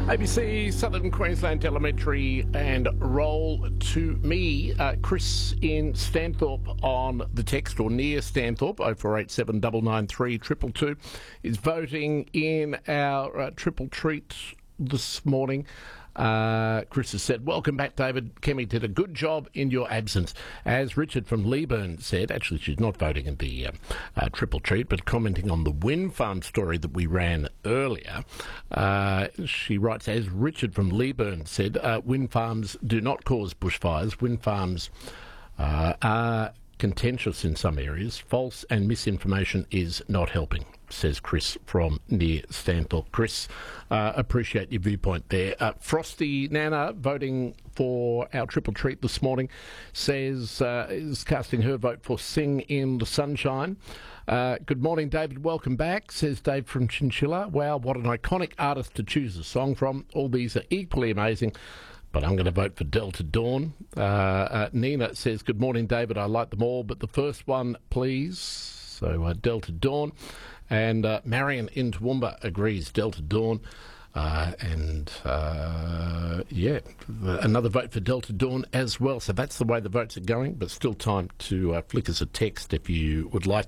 ABC, Southern Queensland Telemetry, and Roll to Me. Chris in Stanthorpe on the text, or near Stanthorpe, 0487 993 222, is voting in our triple treat this morning. Chris has said, welcome back, David. Kemi did a good job in your absence. As Richard from Leeburn said, actually she's not voting in the triple treat, but commenting on the wind farm story that we ran earlier. She writes, as Richard from Leeburn said, wind farms do not cause bushfires. Wind farms are contentious in some areas. False and misinformation is not helping, says Chris from near Stanthorpe. Chris, appreciate your viewpoint there. Frosty Nana, voting for our triple treat this morning, says, is casting her vote for Sing in the Sunshine. Good morning, David. Welcome back, says Dave from Chinchilla. Wow, what an iconic artist to choose a song from. All these are equally amazing, but I'm going to vote for Delta Dawn. Nina says, good morning, David. I like them all, but the first one, please. So Delta Dawn. And Marion in Toowoomba agrees, Delta Dawn. Another vote for Delta Dawn as well. So that's the way the votes are going, but still time to flick us a text if you would like